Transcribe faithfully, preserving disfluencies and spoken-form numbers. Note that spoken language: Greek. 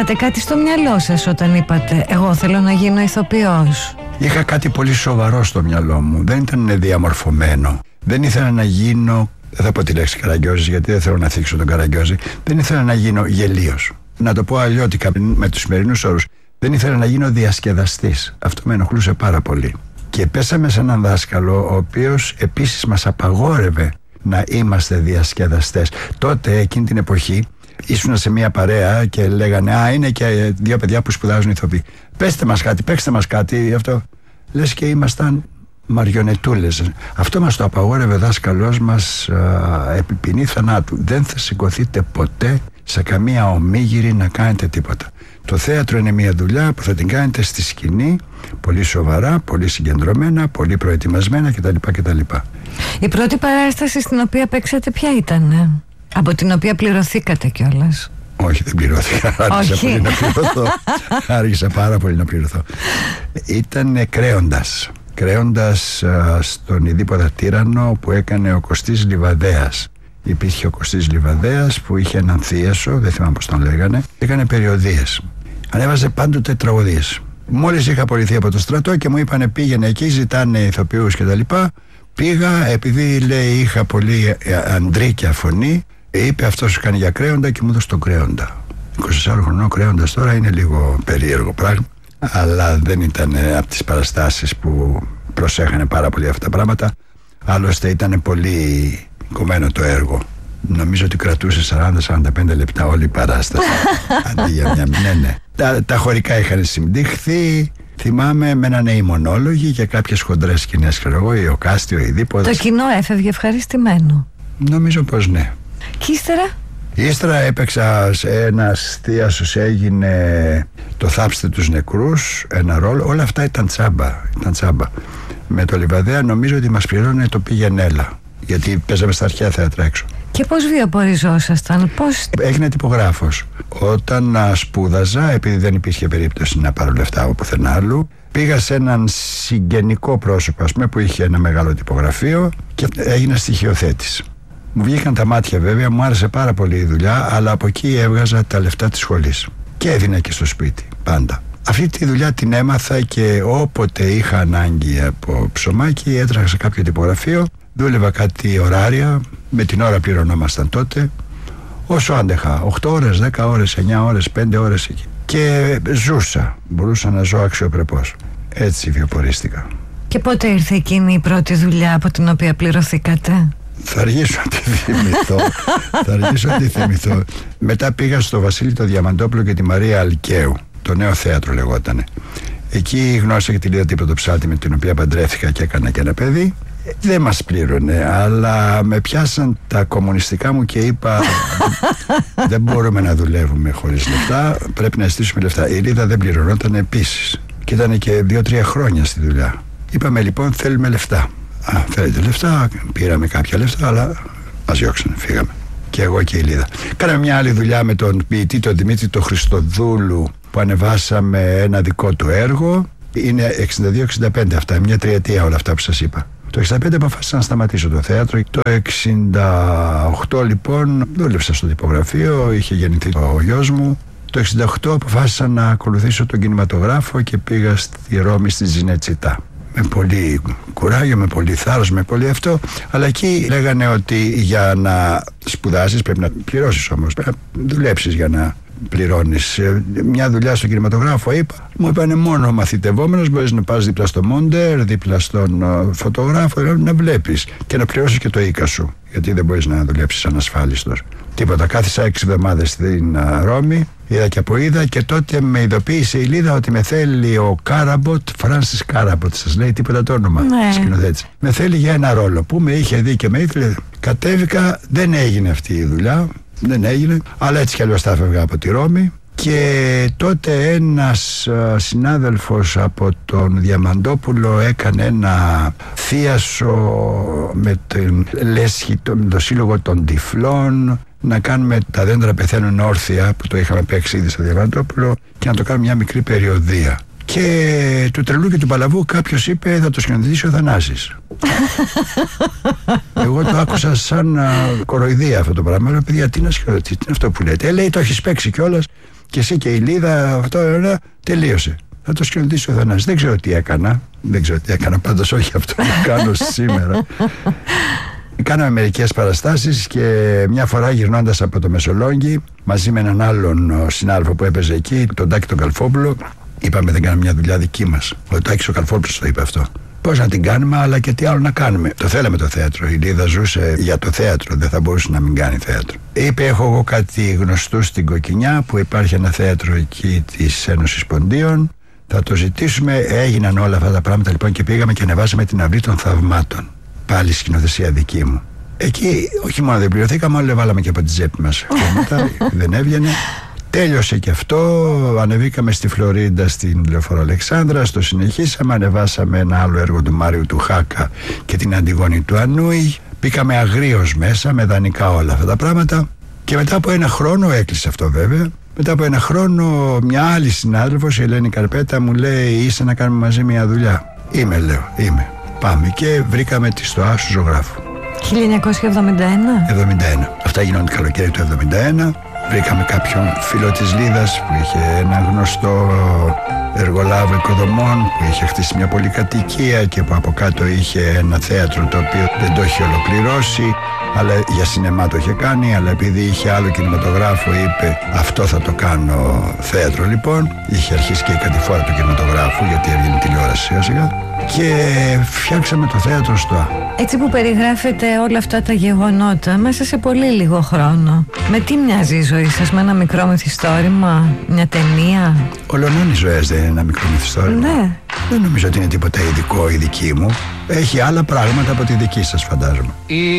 είχατε κάτι στο μυαλό σας όταν είπατε εγώ θέλω να γίνω ηθοποιός? Είχα κάτι πολύ σοβαρό στο μυαλό μου. Δεν ήταν διαμορφωμένο. Δεν ήθελα να γίνω, δεν θα πω τη λέξη Καραγκιόζης γιατί δεν θέλω να θίξω τον Καραγκιόζη. Δεν ήθελα να γίνω γελίος. Να το πω αλλιώτικα με τους σημερινούς όρους. Δεν ήθελα να γίνω διασκεδαστής. Αυτό με ενοχλούσε πάρα πολύ. Και πέσαμε σε έναν δάσκαλο ο οποίος επίσης μας απαγόρευε να είμαστε διασκεδαστές. Τότε εκείνη την εποχή ήσουν σε μια παρέα και λέγανε «Α, είναι και δύο παιδιά που σπουδάζουν ηθοποιοί. Πέστε μας κάτι, παίξτε μας κάτι». Αυτό λες και ήμασταν μαριονετούλες. Αυτό μας το απαγόρευε ο δάσκαλός μας επί ποινή θανάτου. Δεν θα σηκωθείτε ποτέ σε καμία ομίγυρη να κάνετε τίποτα. Το θέατρο είναι μια δουλειά που θα την κάνετε στη σκηνή, πολύ σοβαρά, πολύ συγκεντρωμένα, πολύ προετοιμασμένα κτλ. κτλ. Η πρώτη παράσταση στην οποία παίξατε ποια ήτανε? Από την οποία πληρωθήκατε κιόλας? Όχι, δεν πληρώθηκα. Άργησα πολύ να πληρωθώ. Άργησα πάρα πολύ να πληρωθώ. Ήταν Κρέοντας. Κρέοντας α, στον Ιδίποδα Τύραννο που έκανε ο Κωστής Λιβαδέας. Υπήρχε ο Κωστής Λιβαδέας που είχε έναν θίασο, δεν θυμάμαι πώς τον λέγανε. Έκανε περιοδίες. Ανέβαζε πάντοτε τραγωδίες. Μόλις είχα απολυθεί από το στρατό και μου είπανε πήγαινε εκεί, ζητάνε ηθοποιούς κτλ. Πήγα, επειδή λέει είχα πολύ αντρίκια φωνή, είπε αυτός σου κάνει για Κρέοντα και μου έδωσε τον Κρέοντα. είκοσι τεσσάρων χρονών Κρέοντας τώρα είναι λίγο περίεργο πράγμα, αλλά δεν ήταν από τις παραστάσεις που προσέχανε πάρα πολύ αυτά τα πράγματα. Άλλωστε ήταν πολύ κομμένο το έργο. Νομίζω ότι κρατούσε σαράντα με σαράντα πέντε λεπτά όλη η παράσταση. Αντί για μια. Ναι, ναι. Τα, τα χωρικά είχαν συμπτυχθεί. Θυμάμαι με έναν ημονόλογοι και κάποιες χοντρές σκηνές, ξέρω εγώ, η Οκάστη, ο Ιδίποδας. Το κοινό έφευγε ευχαριστημένο. Νομίζω πως ναι. Και ύστερα? Ύστερα έπαιξα σε ένας θίασος, έγινε το Θάψτε τους νεκρούς, ένα ρόλο. Όλα αυτά ήταν τσάμπα, ήταν τσάμπα. Με το Λιβαδέα νομίζω ότι μας πληρώνε το Πήγαινέλα, γιατί παίζαμε στα αρχαία θέατρα έξω. Και πώς βιοποριζόσασταν, πώς? Έγινε τυπογράφος. Όταν σπούδαζα, επειδή δεν υπήρχε περίπτωση να πάρω λεφτά από πουθενά άλλου, πήγα σε έναν συγγενικό πρόσωπο, ας πούμε, που είχε ένα μεγάλο τυπογραφείο και έγινα στοιχειοθέτης. Μου βγήκαν τα μάτια βέβαια, μου άρεσε πάρα πολύ η δουλειά, αλλά από εκεί έβγαζα τα λεφτά της σχολής. Και έδινα και στο σπίτι, πάντα. Αυτή τη δουλειά την έμαθα και όποτε είχα ανάγκη από ψωμάκι, έτρεχα σε κάποιο τυπογραφείο. Δούλευα κάτι ωράρια, με την ώρα πληρωνόμασταν τότε. Όσο άντεχα, οκτώ ώρες, δέκα ώρες, εννιά ώρες, πέντε ώρες εκεί. Και ζούσα, μπορούσα να ζω αξιοπρεπώς. Έτσι βιοπορίστηκα. Και πότε ήρθε εκείνη η πρώτη δουλειά από την οποία πληρωθήκατε? Θα αργήσω να τη θυμηθώ. Θα αργήσω να τη θυμηθώ. Μετά πήγα στο Βασίλη το Διαμαντόπουλο και τη Μαρία Αλκαίου. Το Νέο Θέατρο λεγότανε. Εκεί γνώρισα και τη Λίδα Τίποτο Ψάλτη, με την οποία παντρεύτηκα και έκανα και ένα παιδί. Δεν μας πλήρωνε, αλλά με πιάσαν τα κομμουνιστικά μου και είπα δεν μπορούμε να δουλεύουμε χωρίς λεφτά, πρέπει να ζητήσουμε λεφτά. Η Λίδα δεν πληρωνόταν επίσης και ήταν και δύο-τρία χρόνια στη δουλειά. Είπαμε λοιπόν θέλουμε λεφτά. Α, θέλετε λεφτά, πήραμε κάποια λεφτά, αλλά μας διώξανε, φύγαμε. Και εγώ και η Λίδα. Κάναμε μια άλλη δουλειά με τον ποιητή, τον Δημήτρη τον Χριστοδούλου, που ανεβάσαμε ένα δικό του έργο. Είναι εξήντα δύο εξήντα πέντε αυτά, μια τριετία όλα αυτά που σας είπα. Το εξήντα πέντε αποφάσισα να σταματήσω το θέατρο. Το εξήντα οκτώ λοιπόν δούλεψα στο τυπογραφείο, είχε γεννηθεί ο γιος μου. Το εξήντα οκτώ αποφάσισα να ακολουθήσω τον κινηματογράφο και πήγα στη Ρώμη, στη Ζινετσιτά. Με πολύ κουράγιο, με πολύ θάρρος, με πολύ αυτό. Αλλά εκεί λέγανε ότι για να σπουδάσεις πρέπει να πληρώσεις όμως. Πρέπει να δουλέψεις για να πληρώνεις. Μια δουλειά στον κινηματογράφο είπα. Μου είπανε μόνο μαθητευόμενος μπορείς να πας δίπλα στο μόντερ, δίπλα στον φωτογράφο, να βλέπεις και να πληρώσεις και το οίκα σου. Γιατί δεν μπορείς να δουλέψεις ανασφάλιστος. Τίποτα. Κάθισα έξι εβδομάδες στην Ρώμη, είδα και από είδα και τότε με ειδοποίησε η Λίδα ότι με θέλει ο Κάραμποτ, Φράνσις Κάραμποτ, σας λέει τίποτα το όνομα, ναι. Σκηνοθέτης. Με θέλει για ένα ρόλο που με είχε δει και με ήθελε. Κατέβηκα, δεν έγινε αυτή η δουλειά, δεν έγινε, αλλά έτσι κι αλλιώς θα έφευγα από τη Ρώμη. Και τότε ένας α, συνάδελφος από τον Διαμαντόπουλο έκανε ένα θίασο με τον Λέσχη, το, με το Σύλλογο των Τυφλών, να κάνουμε τα δέντρα πεθαίνουν όρθια, που το είχαμε παίξει ήδη στο Διαμαντόπουλο, και να το κάνουμε μια μικρή περιοδία. Και του Τρελού και του Παλαβού κάποιος είπε θα το σκηνοθετήσει ο Θανάσης. Εγώ το άκουσα σαν α, κοροϊδία αυτό το πράγμα. Λέω, παιδιά, τι, να σκεφτεί, τι είναι αυτό που λέτε? Ε, λέει, το έχεις παίξει κιόλας και εσύ και η Λίδα, αυτό ε, τελείωσε. Θα το σκηνοθετήσει ο Θανάσης. Δεν ξέρω τι έκανα. Δεν ξέρω τι έκανα, πάντως όχι αυτό που κάνω σήμερα. Κάναμε μερικές παραστάσεις και μια φορά γυρνώντας από το Μεσολόγγι, μαζί με έναν άλλον συνάδελφο που έπαιζε εκεί, τον Τάκη τον Καλφόπουλο, είπαμε δεν κάνουμε μια δουλειά δική μας. Ο Τάκης ο Καλφόπουλος το είπε αυτό. Πώς να την κάνουμε, αλλά και τι άλλο να κάνουμε. Το θέλαμε το θέατρο. Η Λίδα ζούσε για το θέατρο, δεν θα μπορούσε να μην κάνει θέατρο. Είπε, έχω εγώ κάτι γνωστού στην Κοκκινιά, που υπάρχει ένα θέατρο εκεί της Ένωσης Ποντίων. Θα το ζητήσουμε. Έγιναν όλα αυτά τα πράγματα λοιπόν και πήγαμε και ανεβάσαμε την Αυλή των Θαυμάτων. Πάλι σκηνοθεσία δική μου. Εκεί όχι μόνο δεν πληρωθήκαμε, όλοι βάλαμε και από την τσέπη μας. Και μετά δεν έβγαινε. Τέλειωσε και αυτό. Ανεβήκαμε στη Φλωρίντα στην Λεωφόρο Αλεξάνδρας, το συνεχίσαμε. Ανεβάσαμε ένα άλλο έργο του Μάριου του Χάκα και την Αντιγόνη του Ανούη. Μπήκαμε αγρίως μέσα με δανεικά όλα αυτά τα πράγματα. Και μετά από ένα χρόνο, έκλεισε αυτό βέβαια. Μετά από ένα χρόνο, μια άλλη συνάδελφος, η Ελένη Καρπέτα, μου λέει: είσαι να κάνουμε μαζί μια δουλειά? Είμαι, λέω, είμαι. Πάμε και βρήκαμε τη στοά του ζωγράφου. χίλια εννιακόσια εβδομήντα ένα. εβδομήντα ένα. Αυτά γίνονται το καλοκαίρι του εβδομήντα ένα. Βρήκαμε κάποιον φίλο της Λίδας που είχε ένα γνωστό εργολάβο οικοδομών, που είχε χτίσει μια πολυκατοικία και που από κάτω είχε ένα θέατρο το οποίο δεν το είχε ολοκληρώσει, αλλά για σινεμά το είχε κάνει, αλλά επειδή είχε άλλο κινηματογράφο είπε αυτό θα το κάνω θέατρο λοιπόν. Είχε αρχίσει και η κατηφόρα του κινηματογράφου γιατί έβγαινε τηλεόραση σιγά σιγά και φτιάξαμε το θέατρο στο. Έτσι που περιγράφετε όλα αυτά τα γεγονότα μέσα σε πολύ λίγο χρόνο, με τι μοιάζει η ζωή σας? Με ένα μικρό μυθιστόρημα, μια ταινία? Ολονών οι ζωές δεν είναι ένα μικρό μυθιστόρημα. Ναι. Δεν νομίζω ότι είναι τίποτα ειδικό η δική μου. Έχει άλλα πράγματα από τη δική σας, φαντάζομαι.